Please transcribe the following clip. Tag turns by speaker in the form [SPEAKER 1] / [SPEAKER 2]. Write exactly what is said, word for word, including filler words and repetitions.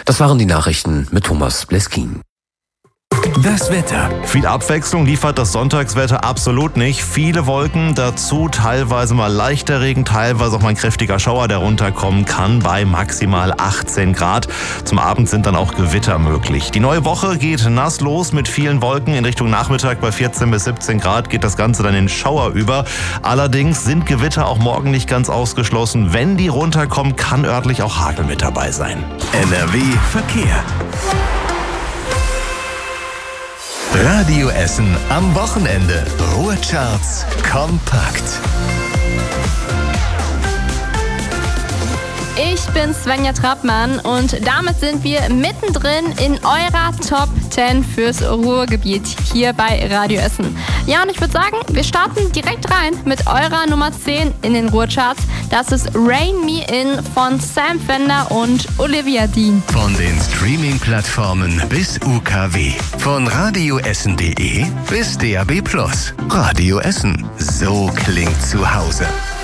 [SPEAKER 1] Das waren die Nachrichten mit Thomas Bleskin.
[SPEAKER 2] Das Wetter.
[SPEAKER 3] Viel Abwechslung liefert das Sonntagswetter absolut nicht. Viele Wolken, dazu teilweise mal leichter Regen, teilweise auch mal ein kräftiger Schauer, der runterkommen kann bei maximal achtzehn Grad. Zum Abend sind dann auch Gewitter möglich. Die neue Woche geht nass los mit vielen Wolken. In Richtung Nachmittag bei vierzehn bis siebzehn Grad geht das Ganze dann in Schauer über. Allerdings sind Gewitter auch morgen nicht ganz ausgeschlossen. Wenn die runterkommen, kann örtlich auch Hagel mit dabei sein.
[SPEAKER 2] N R W Verkehr. Radio Essen am Wochenende. Ruhrcharts kompakt.
[SPEAKER 4] Ich bin Svenja Trappmann und damit sind wir mittendrin in eurer Top zehn fürs Ruhrgebiet hier bei Radio Essen. Ja, und ich würde sagen, wir starten direkt rein mit eurer Nummer zehn in den Ruhrcharts. Das ist Rain Me In von Sam Fender und Olivia Dean.
[SPEAKER 2] Von den Streaming-Plattformen bis U K W. Von radioessen punkt de bis D A B plus. Radio Essen. So klingt zu Hause.